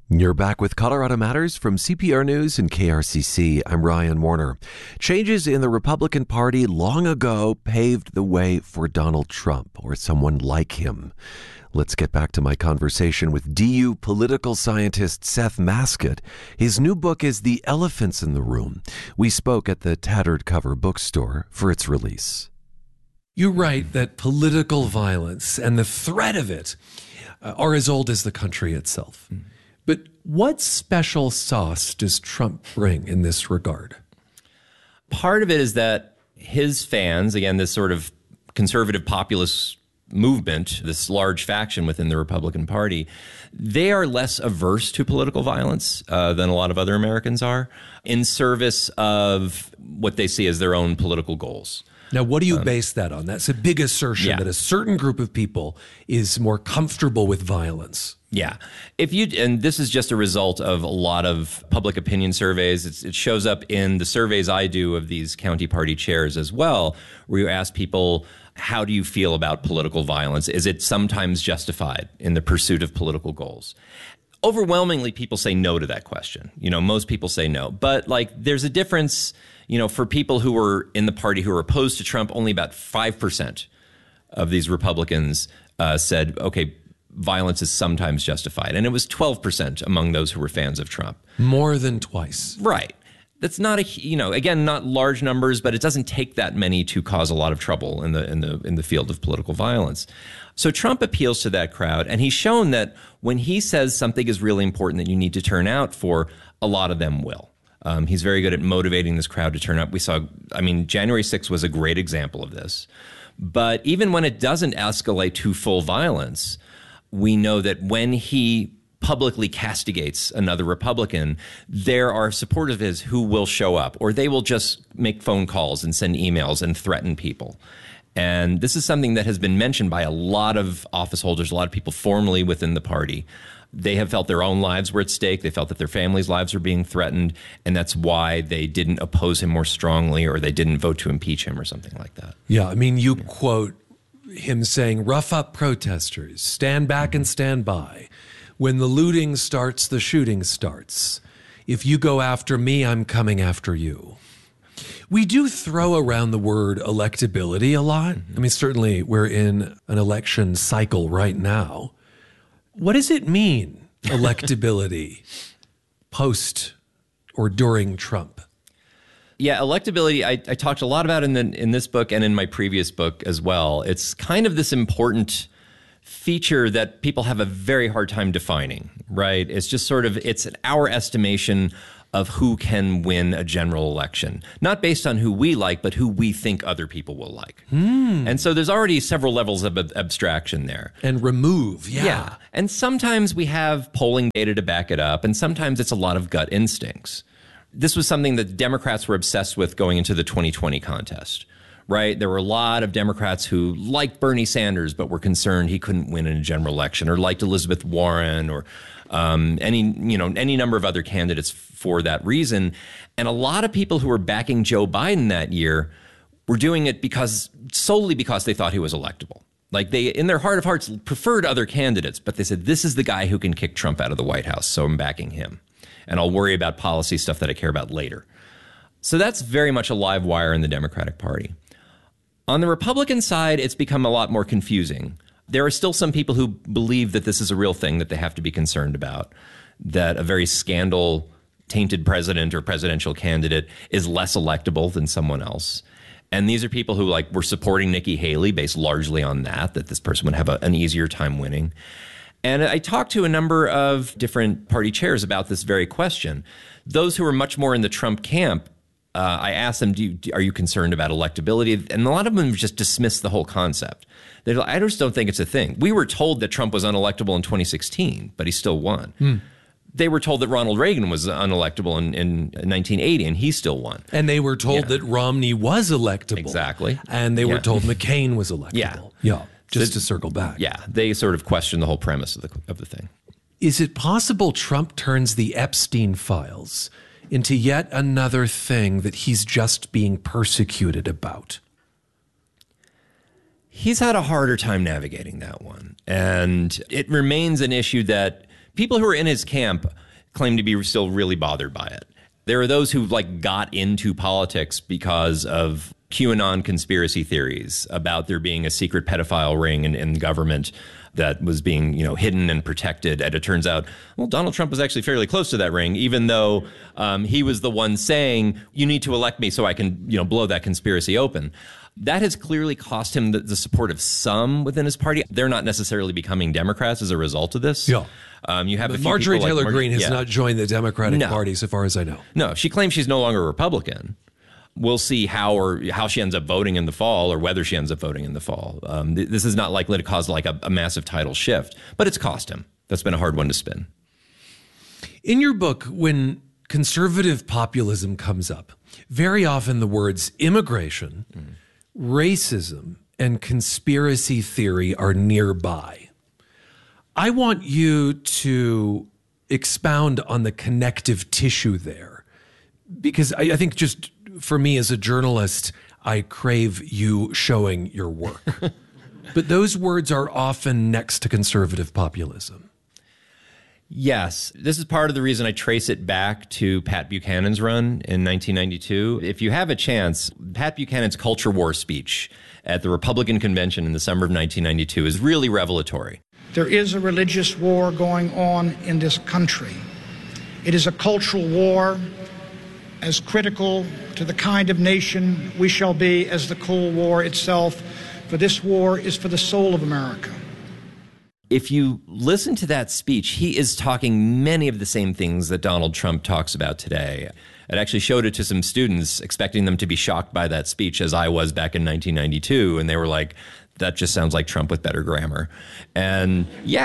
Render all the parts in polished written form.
You're back with Colorado Matters from CPR News and KRCC. I'm Ryan Warner. Changes in the Republican Party long ago paved the way for Donald Trump or someone like him. Let's get back to my conversation with DU political scientist Seth Mascott. His new book is The Elephants in the Room. We spoke at the Tattered Cover bookstore for its release. You write that political violence and the threat of it are as old as the country itself. But what special sauce does Trump bring in this regard? Part of it is that his fans, again, this sort of conservative populist movement, this large faction within the Republican Party, they are less averse to political violence than a lot of other Americans are in service of what they see as their own political goals. Now, what do you base that on? That's a big assertion that a certain group of people is more comfortable with violence. Yeah. And this is just a result of a lot of public opinion surveys. It shows up in the surveys I do of these county party chairs as well, where you ask people, how do you feel about political violence? Is it sometimes justified in the pursuit of political goals? Overwhelmingly, people say no to that question. Most people say no. But there's a difference, for people who were in the party who were opposed to Trump, only about 5% of these Republicans said, okay, violence is sometimes justified. And it was 12% among those who were fans of Trump. More than twice. Right. That's not again, not large numbers, but it doesn't take that many to cause a lot of trouble in the field of political violence. So Trump appeals to that crowd, and he's shown that when he says something is really important that you need to turn out for, a lot of them will. He's very good at motivating this crowd to turn up. January 6th was a great example of this. But even when it doesn't escalate to full violence, we know that when he publicly castigates another Republican, there are supporters of his who will show up, or they will just make phone calls and send emails and threaten people. And this is something that has been mentioned by a lot of office holders, a lot of people formally within the party. They have felt their own lives were at stake. They felt that their families' lives were being threatened, and that's why they didn't oppose him more strongly, or they didn't vote to impeach him or something like that. Yeah, you quote him saying, rough up protesters, stand back and stand by. When the looting starts, the shooting starts. If you go after me, I'm coming after you. We do throw around the word electability a lot. Certainly we're in an election cycle right now. What does it mean, electability, post or during Trump? Yeah, electability, I talked a lot about in this book and in my previous book as well. It's kind of this important feature that people have a very hard time defining, right? It's just it's our estimation of who can win a general election, not based on who we like, but who we think other people will like. And so there's already several levels of abstraction there. And remove, Yeah. And sometimes we have polling data to back it up, and sometimes it's a lot of gut instincts. This was something that Democrats were obsessed with going into the 2020 contest, right? There were a lot of Democrats who liked Bernie Sanders, but were concerned he couldn't win in a general election, or liked Elizabeth Warren, or any number of other candidates for that reason. And a lot of people who were backing Joe Biden that year were doing it solely because they thought he was electable. They, in their heart of hearts, preferred other candidates, but they said, this is the guy who can kick Trump out of the White House, so I'm backing him. And I'll worry about policy stuff that I care about later. So that's very much a live wire in the Democratic Party. On the Republican side, it's become a lot more confusing. There are still some people who believe that this is a real thing that they have to be concerned about, that a very scandal-tainted president or presidential candidate is less electable than someone else. And these are people who were supporting Nikki Haley based largely on that this person would have an easier time winning. And I talked to a number of different party chairs about this very question. Those who are much more in the Trump camp, I asked them, are you concerned about electability? And a lot of them just dismissed the whole concept. They're like, I just don't think it's a thing. We were told that Trump was unelectable in 2016, but he still won. They were told that Ronald Reagan was unelectable in 1980, and he still won. And they were told that Romney was electable. Exactly. And they were told McCain was electable. Yeah. Just to circle back. Yeah, they sort of questioned the whole premise of the thing. Is it possible Trump turns the Epstein files into yet another thing that he's just being persecuted about? He's had a harder time navigating that one. And it remains an issue that People who are in his camp claim to be still really bothered by it. There are those who got into politics because of QAnon conspiracy theories about there being a secret pedophile ring in government that was being, hidden and protected. And it turns out, well, Donald Trump was actually fairly close to that ring, even though he was the one saying, you need to elect me so I can, blow that conspiracy open. That has clearly cost him the support of some within his party. They're not necessarily becoming Democrats as a result of this. Yeah. You have but Marjorie Taylor Greene has not joined the Democratic Party, so far as I know. No, she claims she's no longer a Republican. We'll see how she ends up voting in the fall, or whether she ends up voting in the fall. This is not likely to cause a massive tidal shift, but it's cost him. That's been a hard one to spin. In your book, when conservative populism comes up, very often the words immigration, racism, and conspiracy theory are nearby. I want you to expound on the connective tissue there, because I think just for me as a journalist, I crave you showing your work. But those words are often next to conservative populism. Yes. This is part of the reason I trace it back to Pat Buchanan's run in 1992. If you have a chance, Pat Buchanan's culture war speech at the Republican convention in the summer of 1992 is really revelatory. There is a religious war going on in this country. It is a cultural war as critical to the kind of nation we shall be as the Cold War itself, for this war is for the soul of America. If you listen to that speech, he is talking many of the same things that Donald Trump talks about today. I actually showed it to some students, expecting them to be shocked by that speech, as I was back in 1992, and they were like, that just sounds like Trump with better grammar. And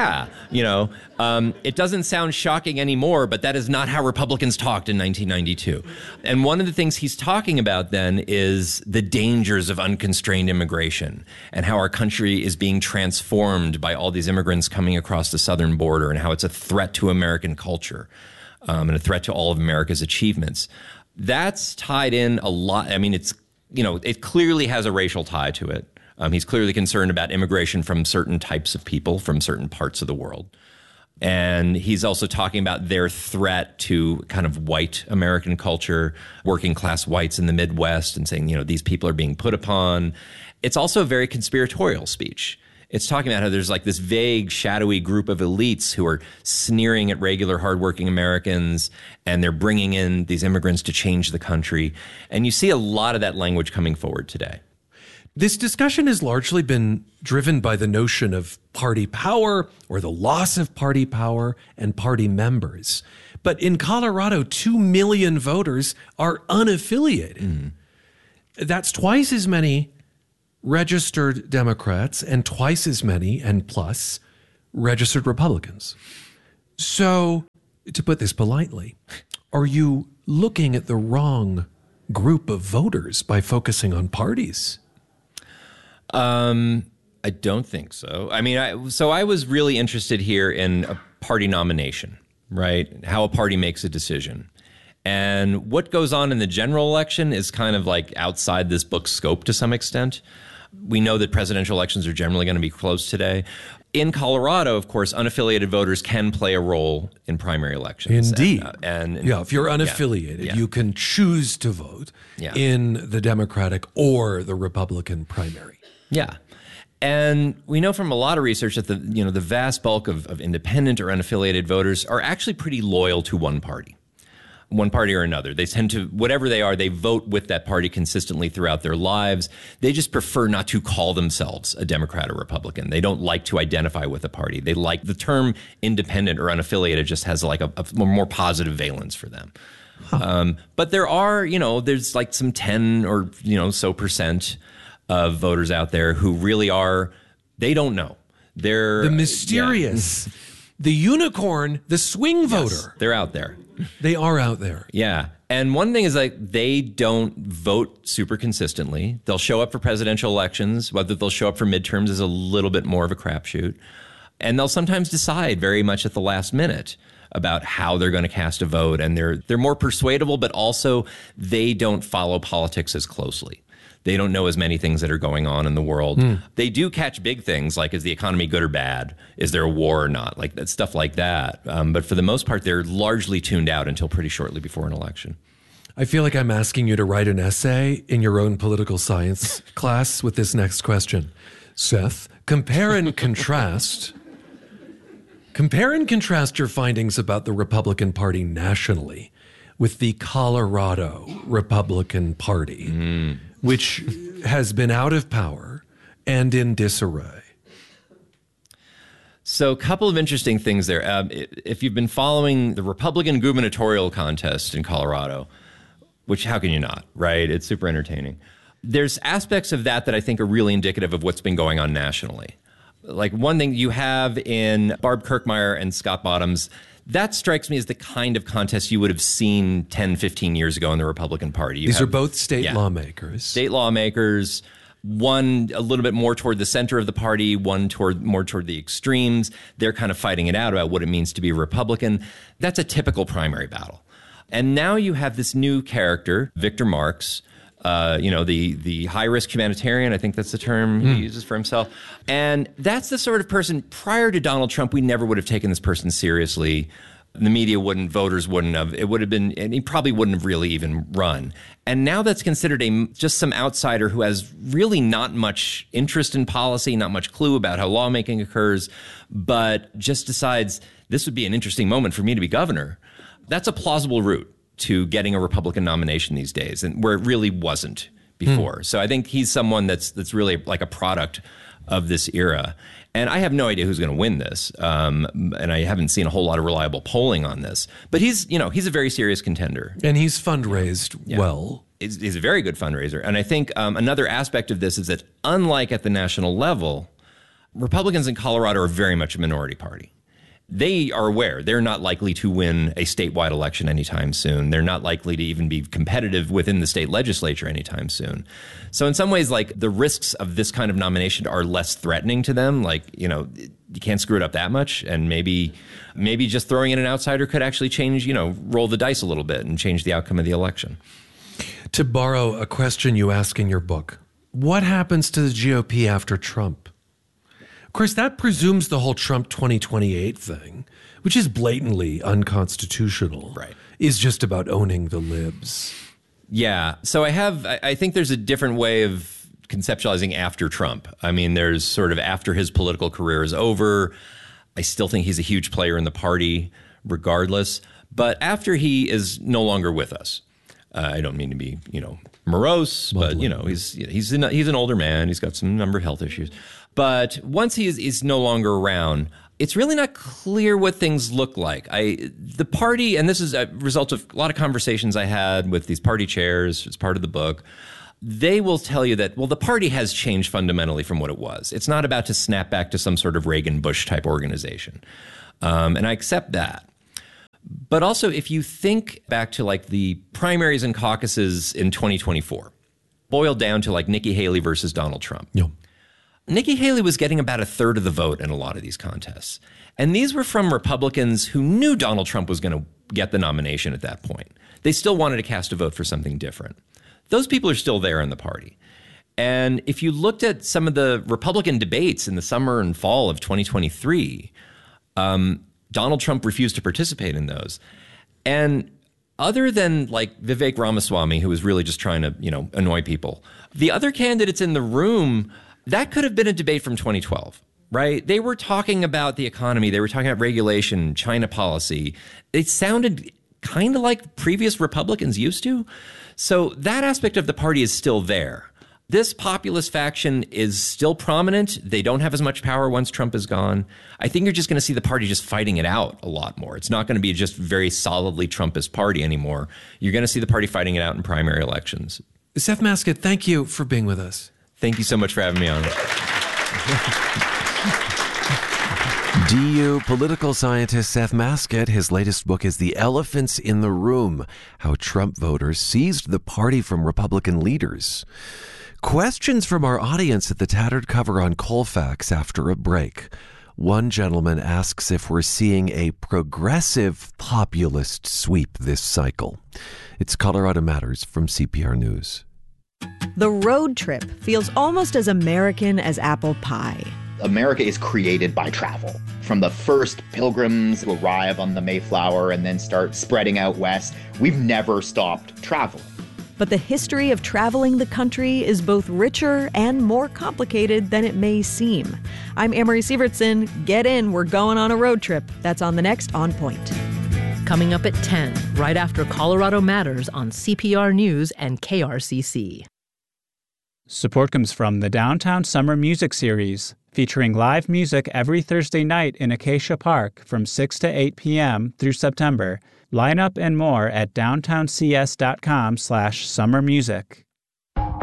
it doesn't sound shocking anymore, but that is not how Republicans talked in 1992. And one of the things he's talking about then is the dangers of unconstrained immigration and how our country is being transformed by all these immigrants coming across the southern border, and how it's a threat to American culture and a threat to all of America's achievements. That's tied in a lot. I mean, it clearly has a racial tie to it. He's clearly concerned about immigration from certain types of people from certain parts of the world. And he's also talking about their threat to kind of white American culture, working class whites in the Midwest, and saying, these people are being put upon. It's also a very conspiratorial speech. It's talking about how there's this vague, shadowy group of elites who are sneering at regular, hardworking Americans, and they're bringing in these immigrants to change the country. And you see a lot of that language coming forward today. This discussion has largely been driven by the notion of party power or the loss of party power and party members. But in Colorado, 2 million voters are unaffiliated. That's twice as many registered Democrats and twice as many, and plus, registered Republicans. So, to put this politely, are you looking at the wrong group of voters by focusing on parties? I don't think so. I mean, I was really interested here in a party nomination, right? How a party makes a decision. And what goes on in the general election is kind of outside this book's scope to some extent. We know that presidential elections are generally going to be close today. In Colorado, of course, unaffiliated voters can play a role in primary elections. Indeed. If you're unaffiliated, you can choose to vote in the Democratic or the Republican primary. Yeah. And we know from a lot of research that the vast bulk of independent or unaffiliated voters are actually pretty loyal to one party or another. They tend to, whatever they are, they vote with that party consistently throughout their lives. They just prefer not to call themselves a Democrat or Republican. They don't like to identify with a party. They like the term independent or unaffiliated just has a more positive valence for them. But there are, there's some 10 or, so percent of voters out there who really are, they don't know. They're the mysterious, the unicorn, the swing voter. Yes, they're out there. They are out there. Yeah. And one thing is they don't vote super consistently. They'll show up for presidential elections. Whether they'll show up for midterms is a little bit more of a crapshoot. And they'll sometimes decide very much at the last minute about how they're going to cast a vote. And they're more persuadable, but also they don't follow politics as closely. They don't know as many things that are going on in the world. They do catch big things like, is the economy good or bad? Is there a war or not? Like that stuff like that. But for the most part, they're largely tuned out until pretty shortly before an election. I feel like I'm asking you to write an essay in your own political science class with this next question. Seth, compare and contrast your findings about the Republican Party nationally with the Colorado Republican Party, which has been out of power and in disarray. So a couple of interesting things there. If you've been following the Republican gubernatorial contest in Colorado, which how can you not, right? It's super entertaining. There's aspects of that I think are really indicative of what's been going on nationally. Like one thing you have in Barb Kirkmeyer and Scott Bottoms, that strikes me as the kind of contest you would have seen 10, 15 years ago in the Republican Party. These are both state lawmakers. State lawmakers, one a little bit more toward the center of the party, one more toward the extremes. They're kind of fighting it out about what it means to be a Republican. That's a typical primary battle. And now you have this new character, Victor Marx, the high-risk humanitarian, I think that's the term he uses for himself. And that's the sort of person, prior to Donald Trump, we never would have taken this person seriously. The media wouldn't, voters wouldn't have. It would have been, and he probably wouldn't have really even run. And now that's considered just some outsider who has really not much interest in policy, not much clue about how lawmaking occurs, but just decides this would be an interesting moment for me to be governor. That's a plausible route to getting a Republican nomination these days, and where it really wasn't before. So I think he's someone that's really like a product of this era. And I have no idea who's going to win this. And I haven't seen a whole lot of reliable polling on this. But he's a very serious contender. And he's fundraised well. He's a very good fundraiser. And I think another aspect of this is that unlike at the national level, Republicans in Colorado are very much a minority party. They are aware they're not likely to win a statewide election anytime soon. They're not likely to even be competitive within the state legislature anytime soon. So in some ways, like, the risks of this kind of nomination are less threatening to them. Like, you can't screw it up that much. And maybe just throwing in an outsider could actually change, roll the dice a little bit and change the outcome of the election. To borrow a question you ask in your book, what happens to the GOP after Trump? Of course, that presumes the whole Trump 2028 thing, which is blatantly unconstitutional, right, is just about owning the libs. Yeah. So I think there's a different way of conceptualizing after Trump. I mean, there's sort of after his political career is over. I still think he's a huge player in the party regardless. But after he is no longer with us, I don't mean to be, morose, but, he's an older man. He's got some number of health issues. But once he is no longer around, it's really not clear what things look like. The party, and this is a result of a lot of conversations I had with these party chairs as part of the book, they will tell you that, well, the party has changed fundamentally from what it was. It's not about to snap back to some sort of Reagan-Bush type organization. And I accept that. But also, if you think back to like the primaries and caucuses in 2024, boiled down to like Nikki Haley versus Donald Trump. Yeah. Nikki Haley was getting about a third of the vote in a lot of these contests. And these were from Republicans who knew Donald Trump was going to get the nomination at that point. They still wanted to cast a vote for something different. Those people are still there in the party. And if you looked at some of the Republican debates in the summer and fall of 2023, Donald Trump refused to participate in those. And other than like Vivek Ramaswamy, who was really just trying to, annoy people, the other candidates in the room, that could have been a debate from 2012, right? They were talking about the economy. They were talking about regulation, China policy. It sounded kind of like previous Republicans used to. So that aspect of the party is still there. This populist faction is still prominent. They don't have as much power once Trump is gone. I think you're just going to see the party just fighting it out a lot more. It's not going to be just very solidly Trumpist party anymore. You're going to see the party fighting it out in primary elections. Seth Masket, thank you for being with us. Thank you so much for having me on. DU political scientist Seth Masket. His latest book is The Elephants in the Room: How Trump Voters Seized the Party from Republican Leaders. Questions from our audience at the Tattered Cover on Colfax after a break. One gentleman asks if we're seeing a progressive populist sweep this cycle. It's Colorado Matters from CPR News. The road trip feels almost as American as apple pie. America is created by travel. From the first pilgrims who arrive on the Mayflower and then start spreading out west, we've never stopped traveling. But the history of traveling the country is both richer and more complicated than it may seem. I'm Amory Sievertson. Get in, we're going on a road trip. That's on the next On Point. Coming up at 10, right after Colorado Matters on CPR News and KRCC. Support comes from the Downtown Summer Music Series, featuring live music every Thursday night in Acacia Park from 6 to 8 p.m. through September. Lineup and more at downtowncs.com/summermusic.